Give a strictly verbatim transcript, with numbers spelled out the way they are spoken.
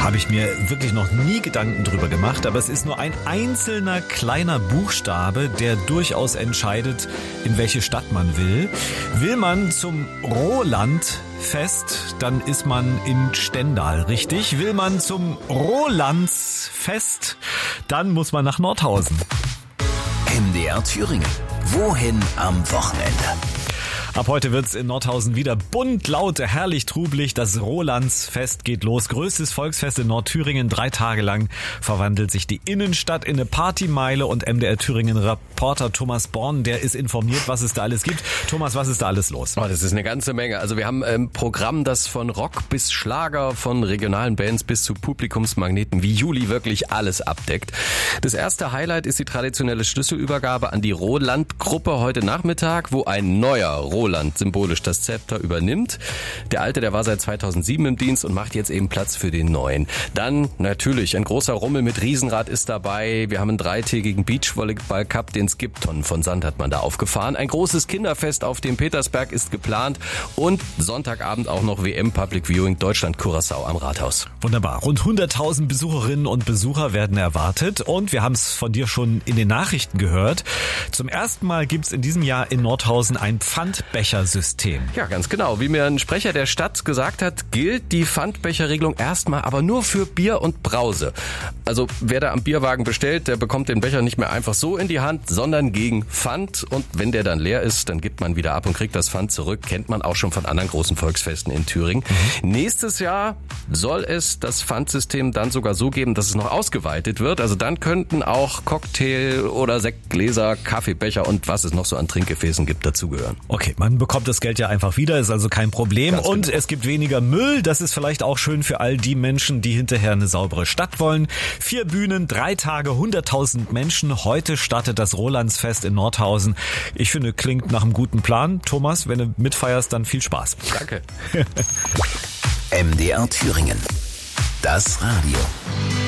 habe ich mir wirklich noch nie Gedanken drüber gemacht, aber es ist nur ein einzelner kleiner Buchstabe, der durchaus entscheidet, in welche Stadt man will. Will man zum Rolandfest, dann ist man in Stendal, richtig? Will man zum Rolandsfest, dann muss man nach Nordhausen. M D R Thüringen. Wohin am Wochenende? Ab heute wird's in Nordhausen wieder bunt, laut, herrlich, trubelig. Das Rolandsfest geht los. Größtes Volksfest in Nordthüringen. Drei Tage lang verwandelt sich die Innenstadt in eine Partymeile. Und M D R Thüringen-Reporter Thomas Born, der ist informiert, was es da alles gibt. Thomas, was ist da alles los? Oh, das ist eine ganze Menge. Also wir haben ein Programm, das von Rock bis Schlager, von regionalen Bands bis zu Publikumsmagneten wie Juli wirklich alles abdeckt. Das erste Highlight ist die traditionelle Schlüsselübergabe an die Roland-Gruppe heute Nachmittag, wo ein neuer Roland symbolisch das Zepter übernimmt. Der alte, der war seit zweitausendsieben im Dienst und macht jetzt eben Platz für den neuen. Dann natürlich ein großer Rummel mit Riesenrad ist dabei. Wir haben einen dreitägigen Beachvolleyball-Cup, den Skip-Tonnen von Sand hat man da aufgefahren. Ein großes Kinderfest auf dem Petersberg ist geplant und Sonntagabend auch noch W M Public Viewing Deutschland-Curaçao am Rathaus. Wunderbar. Rund hunderttausend Besucherinnen und Besucher werden erwartet und wir haben es von dir schon in den Nachrichten gehört. Zum ersten Mal gibt es in diesem Jahr in Nordhausen ein Pfandbechersystem. Ja, ganz genau. Wie mir ein Sprecher der Stadt gesagt hat, gilt die Pfandbecherregelung erstmal aber nur für Bier und Brause. Also wer da am Bierwagen bestellt, der bekommt den Becher nicht mehr einfach so in die Hand, sondern gegen Pfand. Und wenn der dann leer ist, dann gibt man wieder ab und kriegt das Pfand zurück. Kennt man auch schon von anderen großen Volksfesten in Thüringen. Mhm. Nächstes Jahr soll es das Pfandsystem dann sogar so geben, dass es noch ausgeweitet wird. Also dann könnten auch Cocktail- oder Sektgläser, Kaffeebecher und was es noch so an Trinkgefäßen gibt, dazugehören. Okay, man bekommt das Geld ja einfach wieder, ist also kein Problem. Ganz und genau. Es gibt weniger Müll. Das ist vielleicht auch schön für all die Menschen, die hinterher eine saubere Stadt wollen. Vier Bühnen, drei Tage, hunderttausend Menschen. Heute startet das Rolandsfest in Nordhausen. Ich finde, klingt nach einem guten Plan. Thomas, wenn du mitfeierst, dann viel Spaß. Danke. M D R Thüringen. Das Radio.